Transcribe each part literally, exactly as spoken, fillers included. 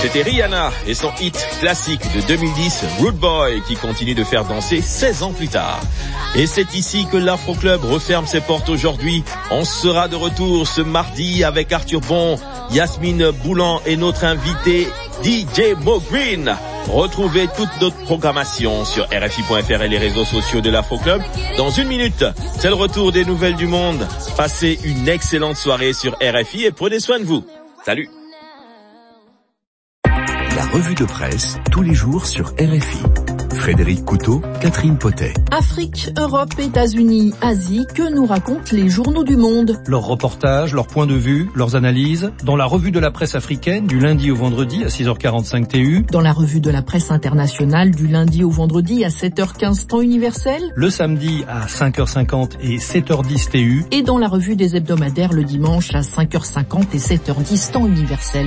C'était Rihanna et son hit classique de deux mille dix, Rude Boy, qui continue de faire danser seize ans plus tard. Et c'est ici que l'Afro Club referme ses portes aujourd'hui. On sera de retour ce mardi avec Arthur Bon, Yasmine Boulan et notre invité D J Mo Green. Retrouvez toute notre programmation sur R F I point F R et les réseaux sociaux de l'Afro Club. Dans une minute, c'est le retour des nouvelles du monde. Passez une excellente soirée sur R F I et prenez soin de vous. Salut. La revue de presse, tous les jours sur R F I. Frédéric Couteau, Catherine Potet. Afrique, Europe, États-Unis, Asie, que nous racontent les journaux du monde? Leurs reportages, leurs points de vue, leurs analyses, dans la revue de la presse africaine du lundi au vendredi à six heures quarante-cinq T U. Dans la revue de la presse internationale du lundi au vendredi à sept heures quinze temps universel. Le samedi à cinq heures cinquante et sept heures dix T U. Et dans la revue des hebdomadaires le dimanche à cinq heures cinquante et sept heures dix temps universel.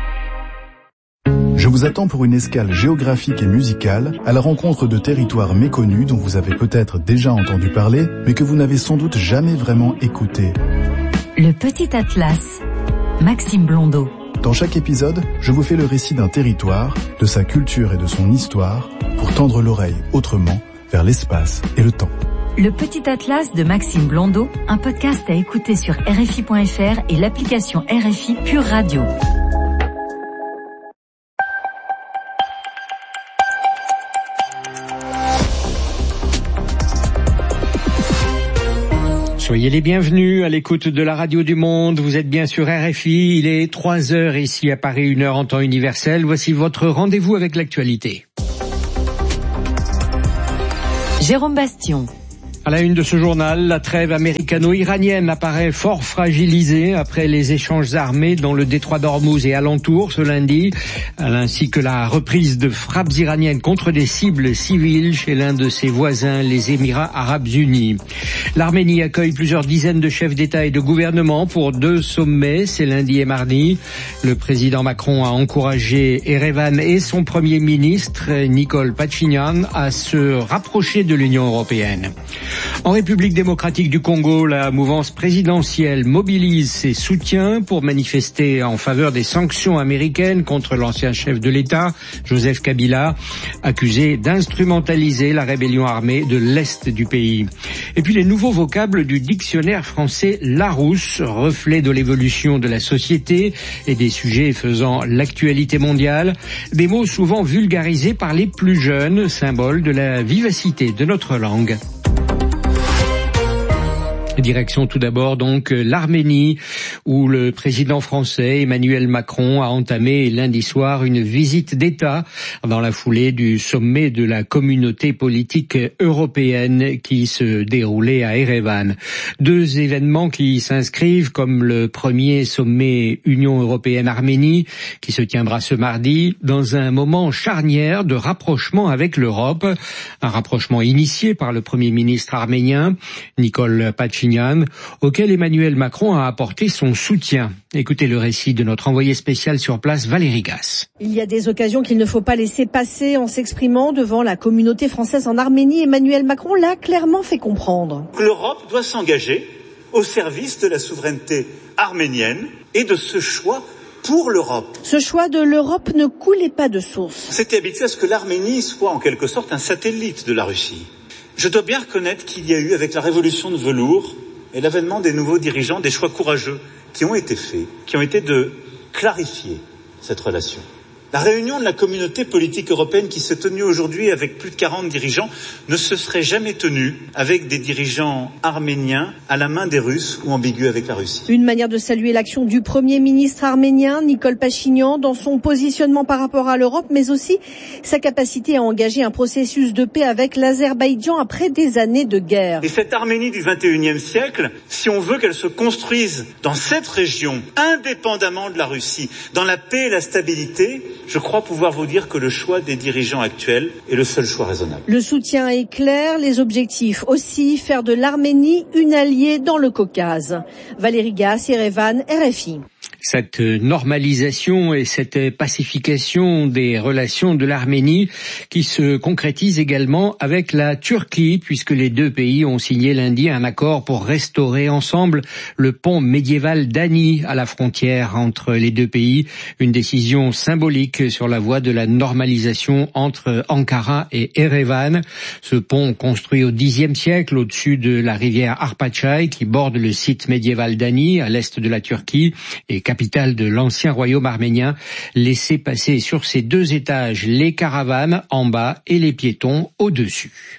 Je vous attends pour une escale géographique et musicale à la rencontre de territoires méconnus dont vous avez peut-être déjà entendu parler, mais que vous n'avez sans doute jamais vraiment écouté. Le Petit Atlas, Maxime Blondeau. Dans chaque épisode, je vous fais le récit d'un territoire, de sa culture et de son histoire, pour tendre l'oreille autrement vers l'espace et le temps. Le Petit Atlas de Maxime Blondeau, un podcast à écouter sur R F I point F R et l'application R F I Pure Radio. Soyez les bienvenus à l'écoute de la radio du monde. Vous êtes bien sur R F I. Il est trois heures ici à Paris, une heure en temps universel. Voici votre rendez-vous avec l'actualité. Jérôme Bastion. À la une de ce journal, la trêve américano-iranienne apparaît fort fragilisée après les échanges armés dans le détroit d'Ormuz et alentour ce lundi, ainsi que la reprise de frappes iraniennes contre des cibles civiles chez l'un de ses voisins, les Émirats arabes unis. L'Arménie accueille plusieurs dizaines de chefs d'État et de gouvernement pour deux sommets, c'est lundi et mardi. Le président Macron a encouragé Erevan et son premier ministre, Nicole Pachinian, à se rapprocher de l'Union européenne. En République démocratique du Congo, la mouvance présidentielle mobilise ses soutiens pour manifester en faveur des sanctions américaines contre l'ancien chef de l'État, Joseph Kabila, accusé d'instrumentaliser la rébellion armée de l'Est du pays. Et puis les nouveaux vocables du dictionnaire français Larousse, reflet de l'évolution de la société et des sujets faisant l'actualité mondiale, des mots souvent vulgarisés par les plus jeunes, symbole de la vivacité de notre langue. Direction tout d'abord donc l'Arménie, où le président français Emmanuel Macron a entamé lundi soir une visite d'État dans la foulée du sommet de la communauté politique européenne qui se déroulait à Erevan. Deux événements qui s'inscrivent comme le premier sommet Union européenne-Arménie qui se tiendra ce mardi dans un moment charnière de rapprochement avec l'Europe, un rapprochement initié par le premier ministre arménien Nicole Pachinian, auquel Emmanuel Macron a apporté son soutien. Écoutez le récit de notre envoyé spécial sur place, Valérie Gasse. Il y a des occasions qu'il ne faut pas laisser passer en s'exprimant devant la communauté française en Arménie. Emmanuel Macron l'a clairement fait comprendre. L'Europe doit s'engager au service de la souveraineté arménienne et de ce choix pour l'Europe. Ce choix de l'Europe ne coulait pas de source. On s'était habitué à ce que l'Arménie soit en quelque sorte un satellite de la Russie. Je dois bien reconnaître qu'il y a eu, avec la révolution de velours et l'avènement des nouveaux dirigeants, des choix courageux qui ont été faits, qui ont été de clarifier cette relation. La réunion de la communauté politique européenne qui s'est tenue aujourd'hui avec plus de quarante dirigeants ne se serait jamais tenue avec des dirigeants arméniens à la main des Russes ou ambigus avec la Russie. Une manière de saluer l'action du Premier ministre arménien, Nicole Pachinian, dans son positionnement par rapport à l'Europe, mais aussi sa capacité à engager un processus de paix avec l'Azerbaïdjan après des années de guerre. Et cette Arménie du vingt et unième siècle, si on veut qu'elle se construise dans cette région, indépendamment de la Russie, dans la paix et la stabilité, je crois pouvoir vous dire que le choix des dirigeants actuels est le seul choix raisonnable. Le soutien est clair, les objectifs aussi, faire de l'Arménie une alliée dans le Caucase. Valérie Gasse, Erevan, R F I. Cette normalisation et cette pacification des relations de l'Arménie qui se concrétise également avec la Turquie, puisque les deux pays ont signé lundi un accord pour restaurer ensemble le pont médiéval d'Ani à la frontière entre les deux pays. Une décision symbolique sur la voie de la normalisation entre Ankara et Erevan. Ce pont construit au dixième siècle au-dessus de la rivière Arpachai qui borde le site médiéval d'Ani à l'est de la Turquie et capitale de l'ancien royaume arménien, laissait passer sur ses deux étages les caravanes en bas et les piétons au-dessus.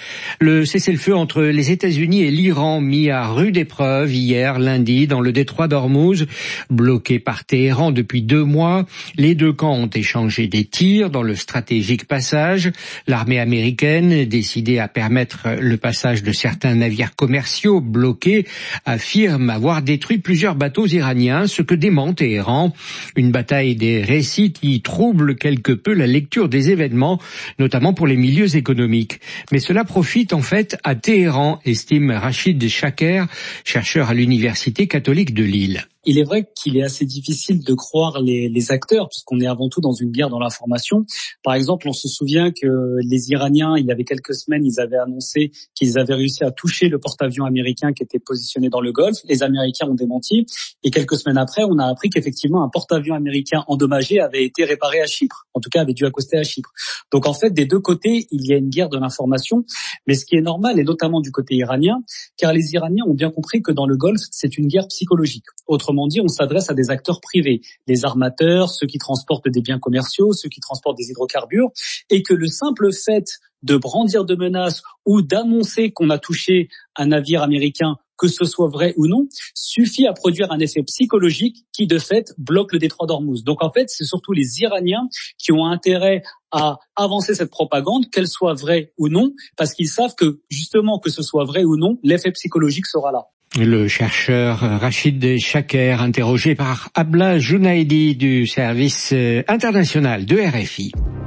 Le cessez-le-feu entre les États-Unis et l'Iran mis à rude épreuve hier lundi dans le détroit d'Ormuz, bloqué par Téhéran depuis deux mois. Les deux camps ont échangé des tirs dans le stratégique passage. L'armée américaine, décidée à permettre le passage de certains navires commerciaux bloqués, affirme avoir détruit plusieurs bateaux iraniens, ce que dément Téhéran. Une bataille des récits qui trouble quelque peu la lecture des événements, notamment pour les milieux économiques. Mais cela profite en fait à Téhéran, estime Rachid Shaker, chercheur à l'université catholique de Lille. Il est vrai qu'il est assez difficile de croire les, les acteurs, puisqu'on est avant tout dans une guerre dans l'information. Par exemple, on se souvient que les Iraniens, il y avait quelques semaines, ils avaient annoncé qu'ils avaient réussi à toucher le porte-avions américain qui était positionné dans le Golfe. Les Américains ont démenti. Et quelques semaines après, on a appris qu'effectivement, un porte-avions américain endommagé avait été réparé à Chypre. En tout cas, avait dû accoster à Chypre. Donc en fait, des deux côtés, il y a une guerre de l'information. Mais ce qui est normal, et notamment du côté iranien, car les Iraniens ont bien compris que dans le Golfe, c'est une guerre psychologique. Autrement dit, on s'adresse à des acteurs privés, les armateurs, ceux qui transportent des biens commerciaux, ceux qui transportent des hydrocarbures, et que le simple fait de brandir de menaces ou d'annoncer qu'on a touché un navire américain, que ce soit vrai ou non, suffit à produire un effet psychologique qui, de fait, bloque le détroit d'Ormuz. Donc, en fait, c'est surtout les Iraniens qui ont intérêt à avancer cette propagande, qu'elle soit vraie ou non, parce qu'ils savent que, justement, que ce soit vrai ou non, l'effet psychologique sera là. Le chercheur Rachid Shaker, interrogé par Abla Jounaidi du service international de R F I.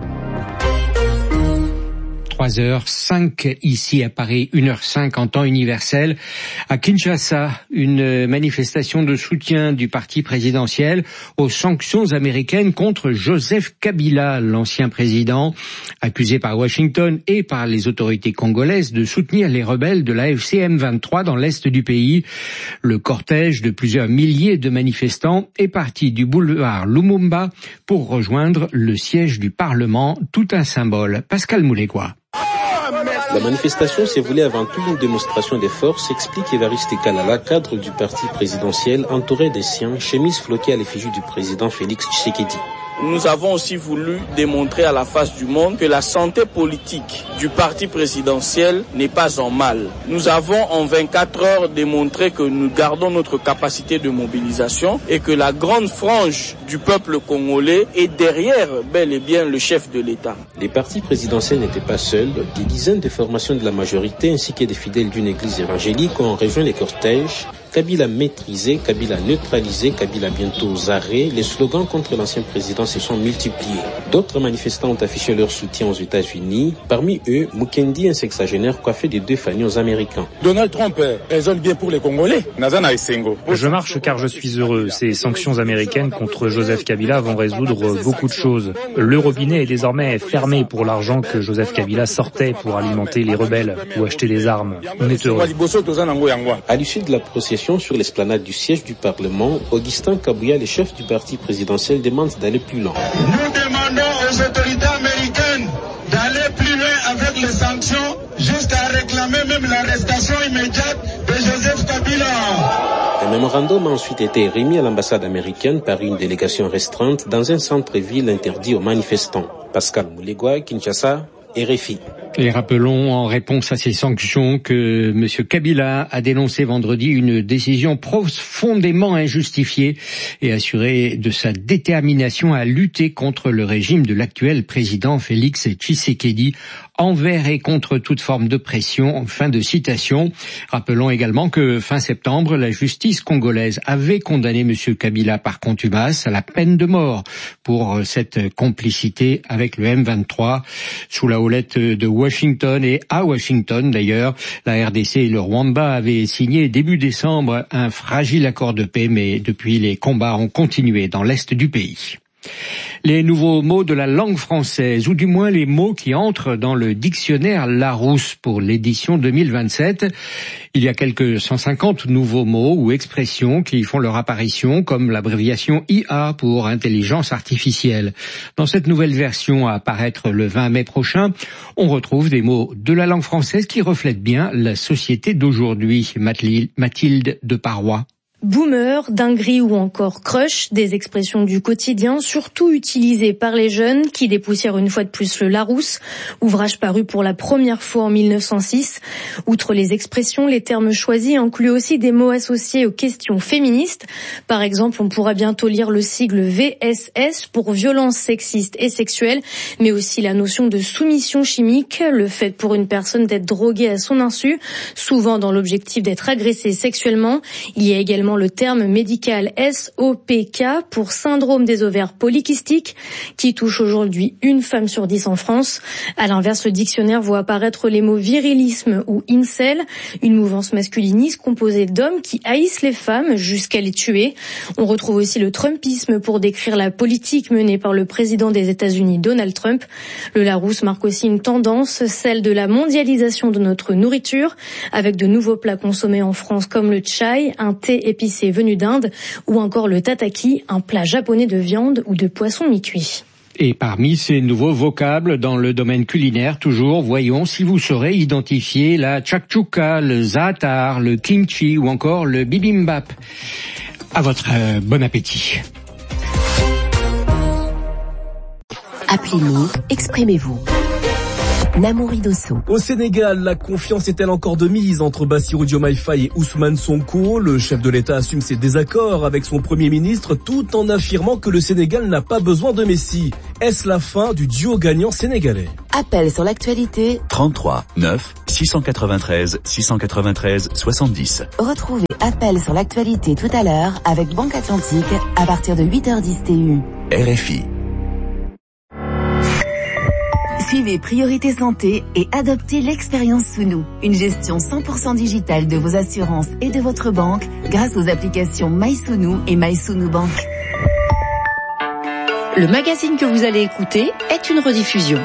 trois heures cinq ici à Paris, une heure cinq en temps universel. À Kinshasa, une manifestation de soutien du parti présidentiel aux sanctions américaines contre Joseph Kabila, l'ancien président, accusé par Washington et par les autorités congolaises de soutenir les rebelles de la F C M vingt-trois dans l'est du pays. Le cortège de plusieurs milliers de manifestants est parti du boulevard Lumumba pour rejoindre le siège du Parlement, tout un symbole. Pascal Moulégois. La manifestation s'est voulue avant tout une démonstration des forces, explique Évariste Kalala, cadre du parti présidentiel, entouré des siens, chemise floquée à l'effigie du président Félix Tshisekedi. Nous avons aussi voulu démontrer à la face du monde que la santé politique du parti présidentiel n'est pas en mal. Nous avons en vingt-quatre heures démontré que nous gardons notre capacité de mobilisation et que la grande frange du peuple congolais est derrière bel et bien le chef de l'État. Les partis présidentiels n'étaient pas seuls. Des dizaines de formations de la majorité ainsi que des fidèles d'une église évangélique ont rejoint les cortèges. Kabila maîtrisé, Kabila neutralisé, Kabila bientôt aux arrêts. Les slogans contre l'ancien président se sont multipliés. D'autres manifestants ont affiché leur soutien aux États-Unis. Parmi eux, Mukendi, un sexagénaire coiffé de deux fanions américains. Donald Trump raisonne bien pour les Congolais. Je marche car je suis heureux. Ces sanctions américaines contre Joseph Kabila vont résoudre beaucoup de choses. Le robinet est désormais fermé pour l'argent que Joseph Kabila sortait pour alimenter les rebelles ou acheter des armes. On est heureux. À l'issue de la procession sur l'esplanade du siège du Parlement, Augustin Kabouya, le chef du parti présidentiel, demande d'aller plus loin. Nous demandons aux autorités américaines d'aller plus loin avec les sanctions jusqu'à réclamer même l'arrestation immédiate de Joseph Kabila. Un mémorandum a ensuite été remis à l'ambassade américaine par une délégation restreinte dans un centre-ville interdit aux manifestants. Pascal Moulégois, Kinshasa, R F I. Et rappelons en réponse à ces sanctions que M. Kabila a dénoncé vendredi une décision profondément injustifiée et assuré de sa détermination à lutter contre le régime de l'actuel président Félix Tshisekedi, envers et contre toute forme de pression. Fin de citation. Rappelons également que fin septembre, la justice congolaise avait condamné M. Kabila par contumace à la peine de mort pour cette complicité avec le M vingt-trois sous la houlette de Washington. Et à Washington d'ailleurs, la R D C et le Rwanda avaient signé début décembre un fragile accord de paix, mais depuis les combats ont continué dans l'est du pays. Les nouveaux mots de la langue française, ou du moins les mots qui entrent dans le dictionnaire Larousse pour l'édition deux mille vingt-sept. Il y a quelques cent cinquante nouveaux mots ou expressions qui font leur apparition, comme l'abréviation I A pour intelligence artificielle. Dans cette nouvelle version à apparaître le vingt mai prochain, on retrouve des mots de la langue française qui reflètent bien la société d'aujourd'hui. Mathilde de Parois. Boomer, dinguerie ou encore crush, des expressions du quotidien, surtout utilisées par les jeunes qui dépoussièrent une fois de plus le Larousse, ouvrage paru pour la première fois en mille neuf cent six. Outre les expressions, les termes choisis incluent aussi des mots associés aux questions féministes. Par exemple, on pourra bientôt lire le sigle V S S pour violence sexiste et sexuelle, mais aussi la notion de soumission chimique, le fait pour une personne d'être droguée à son insu, souvent dans l'objectif d'être agressée sexuellement. Il y a également le terme médical S O P K pour syndrome des ovaires polykystiques qui touche aujourd'hui une femme sur dix en France. À l'inverse, le dictionnaire voit apparaître les mots virilisme ou incel, une mouvance masculiniste composée d'hommes qui haïssent les femmes jusqu'à les tuer. On retrouve aussi le trumpisme pour décrire la politique menée par le président des États-Unis Donald Trump. Le Larousse marque aussi une tendance, celle de la mondialisation de notre nourriture, avec de nouveaux plats consommés en France comme le chai, un thé épicé venu d'Inde, ou encore le tataki, un plat japonais de viande ou de poisson mi-cuit. Et parmi ces nouveaux vocables dans le domaine culinaire, toujours, voyons si vous saurez identifier la chakchouka, le zaatar, le kimchi ou encore le bibimbap. À votre euh, bon appétit. Appelez-nous, exprimez-vous. Namouri Dosso. Au Sénégal, la confiance est-elle encore de mise entre Bassirou Diomaye Faye et Ousmane Sonko? Le chef de l'État assume ses désaccords avec son Premier ministre tout en affirmant que le Sénégal n'a pas besoin de Messi. Est-ce la fin du duo gagnant sénégalais? Appel sur l'actualité. trente-trois neuf six cent quatre-vingt-treize six cent quatre-vingt-treize soixante-dix. Retrouvez Appel sur l'actualité tout à l'heure avec Banque Atlantique à partir de huit heures dix T U. R F I. Suivez Priorité Santé et adoptez l'expérience sous nous. Une gestion cent pour cent digitale de vos assurances et de votre banque grâce aux applications MySounou et MySounou Bank. Le magazine que vous allez écouter est une rediffusion.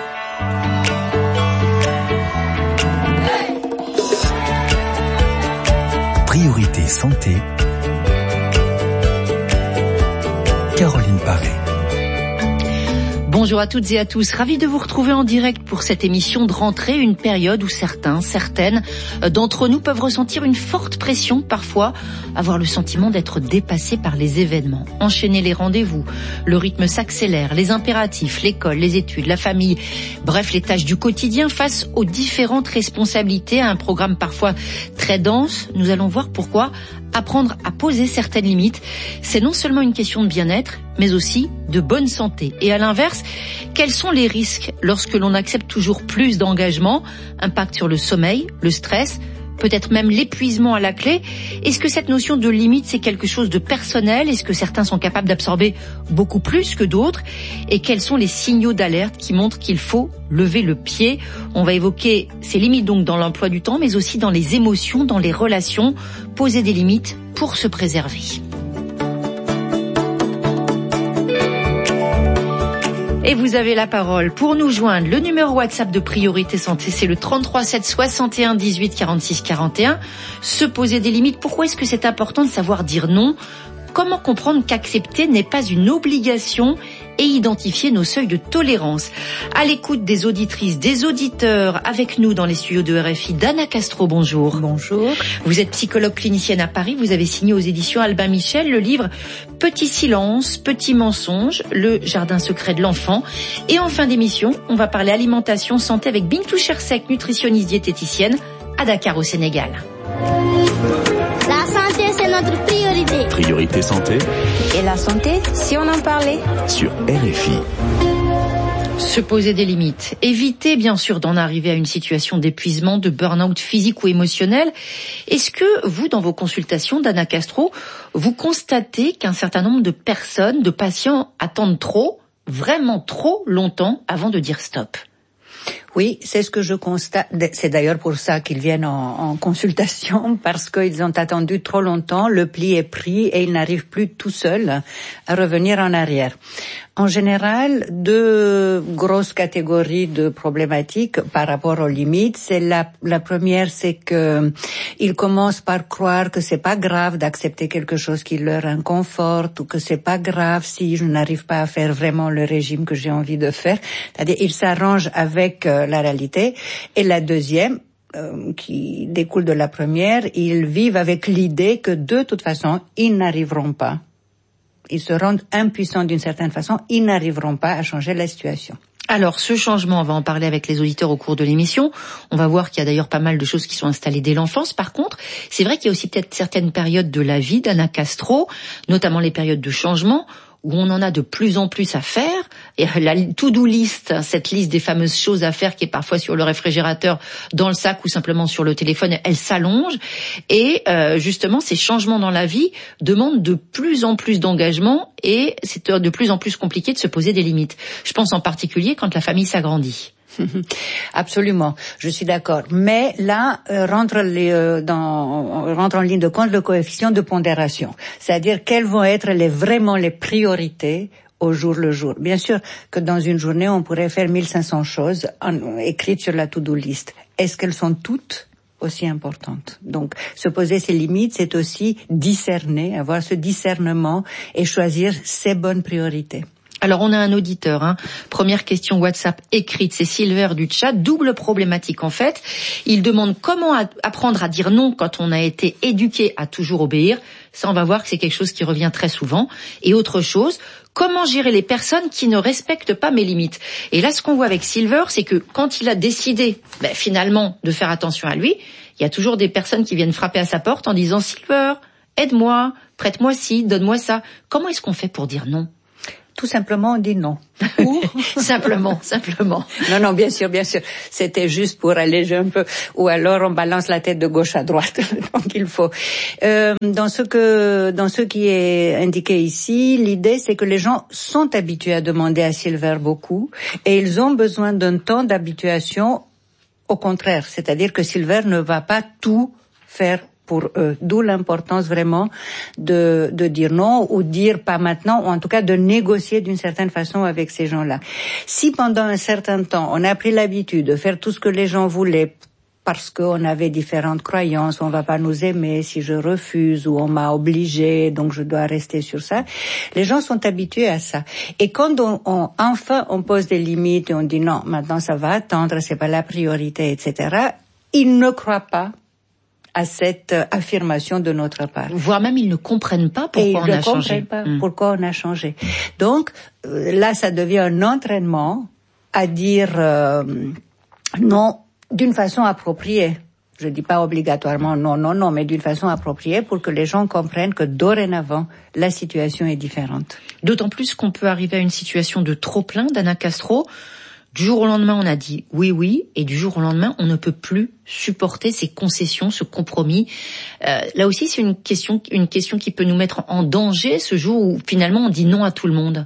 Priorité Santé. Caroline Paré. Bonjour à toutes et à tous, ravi de vous retrouver en direct pour cette émission de rentrée, une période où certains, certaines d'entre nous peuvent ressentir une forte pression, parfois avoir le sentiment d'être dépassés par les événements. Enchaîner les rendez-vous, le rythme s'accélère, les impératifs, l'école, les études, la famille, bref les tâches du quotidien face aux différentes responsabilités, à un programme parfois très dense. Nous allons voir pourquoi apprendre à poser certaines limites, c'est non seulement une question de bien-être, mais aussi de bonne santé. Et à l'inverse, quels sont les risques lorsque l'on accepte toujours plus d'engagement? Impact sur le sommeil, le stress, peut-être même l'épuisement à la clé. Est-ce que cette notion de limite, c'est quelque chose de personnel? Est-ce que certains sont capables d'absorber beaucoup plus que d'autres? Et quels sont les signaux d'alerte qui montrent qu'il faut lever le pied? On va évoquer ces limites donc dans l'emploi du temps, mais aussi dans les émotions, dans les relations. Poser des limites pour se préserver. Et vous avez la parole pour nous joindre. Le numéro WhatsApp de Priorité Santé, c'est le trente-trois sept soixante et un dix-huit quarante-six quarante et un. Se poser des limites. Pourquoi est-ce que c'est important de savoir dire non? Comment comprendre qu'accepter n'est pas une obligation et identifier nos seuils de tolérance? À l'écoute des auditrices, des auditeurs, avec nous dans les studios de R F I, Dana Castro, bonjour. Bonjour. Vous êtes psychologue clinicienne à Paris, vous avez signé aux éditions Albin Michel le livre Petit silence, petit mensonge, le jardin secret de l'enfant. Et en fin d'émission, on va parler alimentation, santé avec Bintou Chersek, nutritionniste diététicienne à Dakar au Sénégal. La santé, c'est notre priorité. Priorité Santé. Et la santé, si on en parlait. Sur R F I. Se poser des limites. Éviter, bien sûr, d'en arriver à une situation d'épuisement, de burn-out physique ou émotionnel. Est-ce que vous, dans vos consultations, Dana Castro, vous constatez qu'un certain nombre de personnes, de patients attendent trop, vraiment trop longtemps avant de dire stop? Oui, c'est ce que je constate. C'est d'ailleurs pour ça qu'ils viennent en, en consultation, parce qu'ils ont attendu trop longtemps, le pli est pris et ils n'arrivent plus tout seuls à revenir en arrière. En général, deux grosses catégories de problématiques par rapport aux limites. C'est la, la première, c'est que ils commencent par croire que c'est pas grave d'accepter quelque chose qui leur inconforte, ou que c'est pas grave si je n'arrive pas à faire vraiment le régime que j'ai envie de faire. C'est-à-dire, ils s'arrangent avec euh, la réalité. Et la deuxième, euh, qui découle de la première, ils vivent avec l'idée que de toute façon, ils n'arriveront pas. Ils se rendent impuissants d'une certaine façon, ils n'arriveront pas à changer la situation. Alors, ce changement, on va en parler avec les auditeurs au cours de l'émission. On va voir qu'il y a d'ailleurs pas mal de choses qui sont installées dès l'enfance. Par contre, c'est vrai qu'il y a aussi peut-être certaines périodes de la vie d'Anna Castro, notamment les périodes de changement, où on en a de plus en plus à faire. Et la to-do list, cette liste des fameuses choses à faire qui est parfois sur le réfrigérateur, dans le sac ou simplement sur le téléphone, elle s'allonge. Et euh, justement, ces changements dans la vie demandent de plus en plus d'engagement et c'est de plus en plus compliqué de se poser des limites. Je pense en particulier quand la famille s'agrandit. Absolument, je suis d'accord. Mais là, euh, rentre, les, euh, dans, rentre en ligne de compte le coefficient de pondération. C'est-à-dire quelles vont être les, vraiment les priorités au jour le jour. Bien sûr que dans une journée, on pourrait faire mille cinq cents choses en, écrites sur la to-do list. Est-ce qu'elles sont toutes aussi importantes? Donc, se poser ses limites, c'est aussi discerner, avoir ce discernement et choisir ses bonnes priorités. Alors, on a un auditeur, hein. Première question WhatsApp écrite, c'est Silver du chat. Double problématique, en fait. Il demande comment apprendre à dire non quand on a été éduqué à toujours obéir. Ça, on va voir que c'est quelque chose qui revient très souvent. Et autre chose, comment gérer les personnes qui ne respectent pas mes limites? Et là, ce qu'on voit avec Silver, c'est que quand il a décidé, ben, finalement, de faire attention à lui, il y a toujours des personnes qui viennent frapper à sa porte en disant « Silver, aide-moi, prête-moi ci, donne-moi ça ». Comment est-ce qu'on fait pour dire non? Tout simplement, on dit non. Ou simplement, simplement. Non, non, bien sûr, bien sûr. C'était juste pour alléger un peu. Ou alors on balance la tête de gauche à droite. Donc il faut. Euh, dans ce que, dans ce qui est indiqué ici, l'idée c'est que les gens sont habitués à demander à Silver beaucoup, et ils ont besoin d'un temps d'habituation. Au contraire, c'est-à-dire que Silver ne va pas tout faire pour eux. D'où l'importance vraiment de, de dire non, ou dire pas maintenant, ou en tout cas de négocier d'une certaine façon avec ces gens-là. Si pendant un certain temps, on a pris l'habitude de faire tout ce que les gens voulaient parce qu'on avait différentes croyances, on va pas nous aimer si je refuse, ou on m'a obligé, donc je dois rester sur ça, les gens sont habitués à ça. Et quand on, on enfin on pose des limites et on dit non, maintenant ça va attendre, c'est pas la priorité, et cetera, ils ne croient pas à cette affirmation de notre part. Voire même ils ne comprennent pas pourquoi on a changé. Ils ne comprennent pas mmh. pourquoi on a changé. Donc euh, là, ça devient un entraînement à dire euh, non d'une façon appropriée. Je dis pas obligatoirement non, non, non, mais d'une façon appropriée pour que les gens comprennent que dorénavant, la situation est différente. D'autant plus qu'on peut arriver à une situation de trop-plein, Dana Castro. Du jour au lendemain, on a dit oui, oui, et du jour au lendemain, on ne peut plus supporter ces concessions, ce compromis. Euh, là aussi, c'est une question, une question qui peut nous mettre en danger ce jour où finalement on dit non à tout le monde.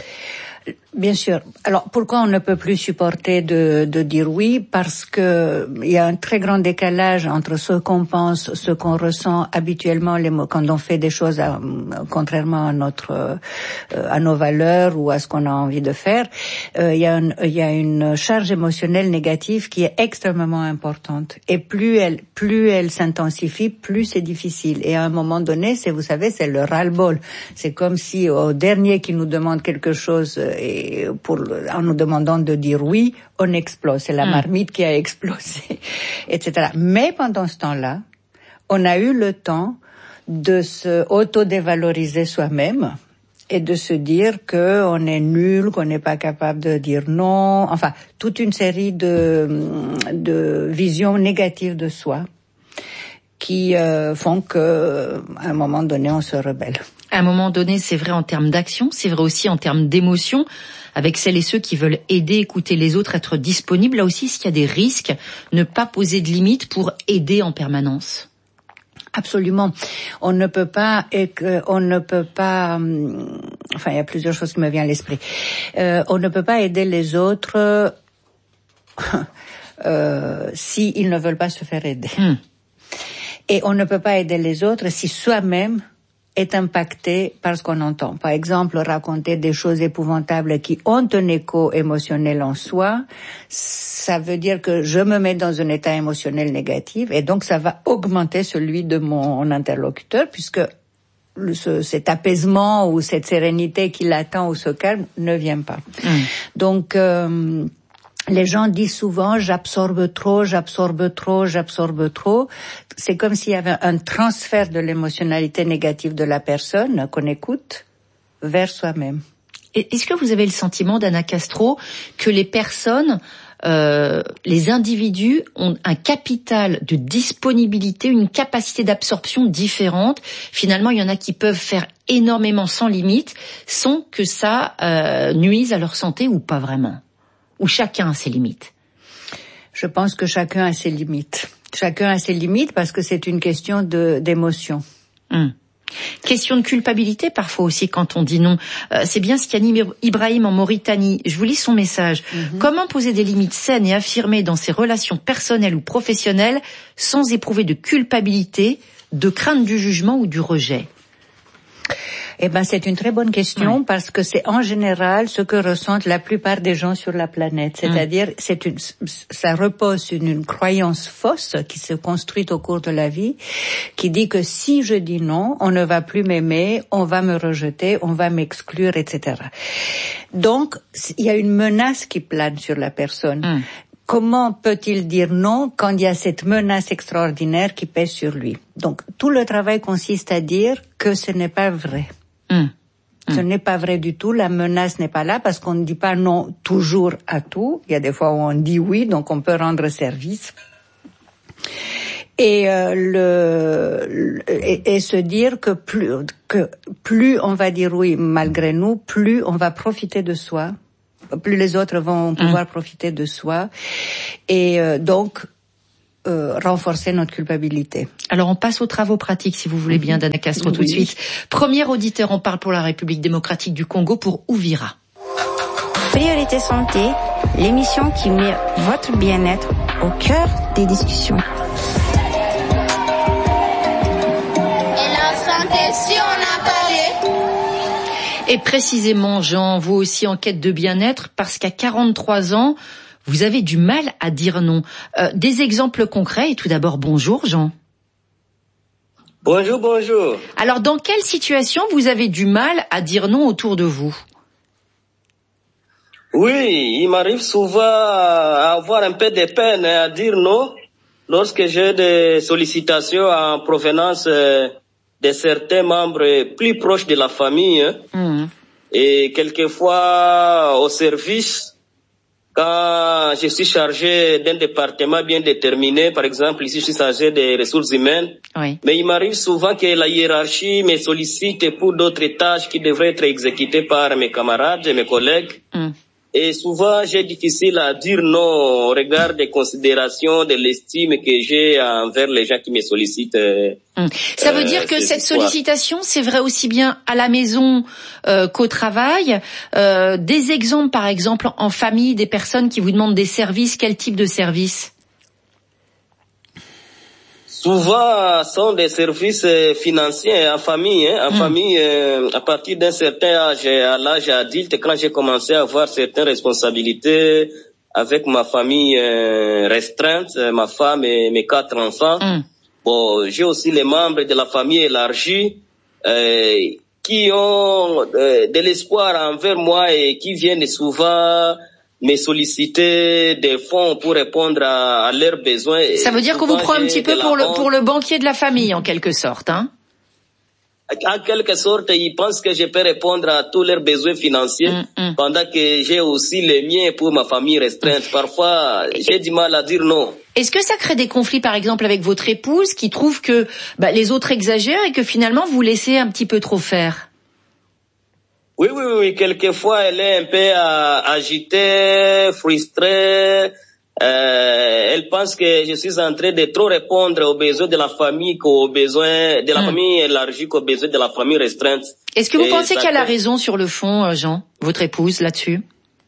Bien sûr. Alors, pourquoi on ne peut plus supporter de, de dire oui? Parce que il y a un très grand décalage entre ce qu'on pense, ce qu'on ressent habituellement les, quand on fait des choses à, contrairement à notre, euh, à nos valeurs ou à ce qu'on a envie de faire. Euh, il y a, un, il y a une charge émotionnelle négative qui est extrêmement importante. Et plus elle, plus elle s'intensifie, plus c'est difficile. Et à un moment donné, c'est, vous savez, c'est le ras-le-bol. C'est comme si au dernier qui nous demande quelque chose, et pour, en nous demandant de dire oui, on explose. C'est la mmh. marmite qui a explosé, et cetera. Mais pendant ce temps-là, on a eu le temps de se auto-dévaloriser soi-même et de se dire qu'on est nul, qu'on n'est pas capable de dire non. Enfin, toute une série de, de visions négatives de soi qui euh, font que, à un moment donné, on se rebelle. À un moment donné, c'est vrai en termes d'action, c'est vrai aussi en termes d'émotion. avec celles et ceux qui veulent aider, écouter les autres, être disponibles. Là aussi, s'il y a des risques, ne pas poser de limites pour aider en permanence. Absolument. On ne peut pas, on ne peut pas, enfin, il y a plusieurs choses qui me viennent à l'esprit. Euh, on ne peut pas aider les autres euh, s'ils ne veulent pas se faire aider. Mm. Et on ne peut pas aider les autres si soi-même est impacté par ce qu'on entend. Par exemple, raconter des choses épouvantables qui ont un écho émotionnel en soi, ça veut dire que je me mets dans un état émotionnel négatif et donc ça va augmenter celui de mon interlocuteur puisque le, ce, cet apaisement ou cette sérénité qui l'attend ou ce calme ne vient pas. Mmh. Donc, euh, les gens disent souvent « j'absorbe trop, j'absorbe trop, j'absorbe trop ». C'est comme s'il y avait un transfert de l'émotionnalité négative de la personne qu'on écoute vers soi-même. Est-ce que vous avez le sentiment, Dana Castro, que les personnes, euh, les individus ont un capital de disponibilité, une capacité d'absorption différente? Finalement, il y en a qui peuvent faire énormément sans limite, sans que ça euh, nuise à leur santé ou pas vraiment? Ou chacun a ses limites? Je pense que chacun a ses limites. Chacun a ses limites parce que c'est une question de, d'émotion. Hum. Question de culpabilité parfois aussi quand on dit non. Euh, c'est bien ce qu'a dit Ibrahim en Mauritanie. Je vous lis son message. Mm-hmm. Comment poser des limites saines et affirmées dans ses relations personnelles ou professionnelles sans éprouver de culpabilité, de crainte du jugement ou du rejet? Eh ben, c'est une très bonne question, oui. Parce que c'est en général ce que ressentent la plupart des gens sur la planète. C'est-à-dire, mmh. c'est une, ça repose sur une, une croyance fausse qui se construit au cours de la vie, qui dit que si je dis non, on ne va plus m'aimer, on va me rejeter, on va m'exclure, et cetera. Donc, il y a une menace qui plane sur la personne. Mmh. Comment peut-il dire non quand il y a cette menace extraordinaire qui pèse sur lui? Donc, tout le travail consiste à dire que ce n'est pas vrai. Mmh. Ce mmh. n'est pas vrai du tout. La menace n'est pas là parce qu'on ne dit pas non toujours à tout. Il y a des fois où on dit oui, donc on peut rendre service. Et, euh, le, le et, et se dire que plus que plus on va dire oui malgré nous, plus on va profiter de soi. Plus les autres vont pouvoir mmh. profiter de soi et euh, donc euh, renforcer notre culpabilité. Alors on passe aux travaux pratiques si vous voulez bien, Dana Castro, oui. Tout de suite. Premier auditeur, on parle pour la République démocratique du Congo pour Ouvira. Priorité santé, l'émission qui met votre bien-être au cœur des discussions. Et la santé, si on a parlé. Et précisément, Jean, vous aussi en quête de bien-être, parce qu'à quarante-trois ans, vous avez du mal à dire non. Euh, des exemples concrets, et tout d'abord, bonjour Jean. Bonjour, bonjour. Alors, dans quelle situation vous avez du mal à dire non autour de vous? Oui, il m'arrive souvent à avoir un peu de peine à dire non lorsque j'ai des sollicitations en provenance de certains membres plus proches de la famille, hein, mmh. et quelquefois au service, quand je suis chargé d'un département bien déterminé, par exemple ici je suis chargé des ressources humaines, oui. Mais il m'arrive souvent que la hiérarchie me sollicite pour d'autres tâches qui devraient être exécutées par mes camarades et mes collègues. Mmh. Et souvent, j'ai difficile à dire non au regard des considérations, de l'estime que j'ai envers les gens qui me sollicitent. Hum. Ça veut euh, dire que cette histoires. sollicitation, c'est vrai aussi bien à la maison euh, qu'au travail. Euh, des exemples, par exemple, en famille, des personnes qui vous demandent des services, quel type de services? Souvent, ce sont des services financiers en famille. Hein. En mmh. famille, euh, à partir d'un certain âge, à l'âge adulte, quand j'ai commencé à avoir certaines responsabilités avec ma famille euh, restreinte, ma femme et mes quatre enfants, mmh. bon, j'ai aussi les membres de la famille élargie euh, qui ont euh, de l'espoir envers moi et qui viennent souvent me solliciter des fonds pour répondre à, à leurs besoins. Ça veut dire qu'on vous prend un petit peu pour le, pour le banquier de la famille, en quelque sorte, hein? En quelque sorte, ils pensent que je peux répondre à tous leurs besoins financiers, mmh, mmh. pendant que j'ai aussi les miens pour ma famille restreinte. Parfois, j'ai du mal à dire non. Est-ce que ça crée des conflits, par exemple, avec votre épouse, qui trouve que bah, les autres exagèrent et que finalement, vous laissez un petit peu trop faire? Oui, oui, oui. Quelquefois, elle est un peu euh, agitée, frustrée. Euh, elle pense que je suis en train de trop répondre aux besoins de la famille qu'aux besoins de la mmh. famille élargie qu'aux besoins de la famille restreinte. Est-ce que vous Et pensez qu'elle a raison sur le fond, Jean, votre épouse, là-dessus?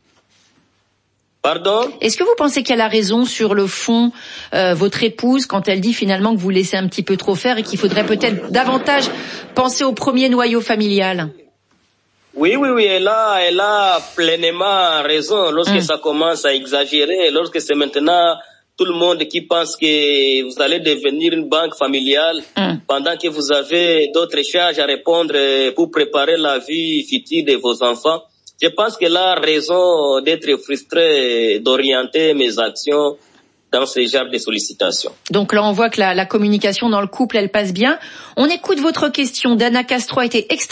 Pardon? Est-ce que vous pensez qu'elle a raison sur le fond, euh, votre épouse, quand elle dit finalement que vous laissez un petit peu trop faire et qu'il faudrait peut-être davantage penser au premier noyau familial? Oui, oui, oui, elle a, elle a pleinement raison lorsque mmh. ça commence à exagérer, lorsque c'est maintenant tout le monde qui pense que vous allez devenir une banque familiale mmh. pendant que vous avez d'autres charges à répondre pour préparer la vie future de vos enfants. Je pense qu'elle a raison d'être frustrée et d'orienter mes actions dans ce genre de sollicitations. Donc là, on voit que la, la communication dans le couple, elle passe bien. On écoute votre question. Dana Castro a été extrêmement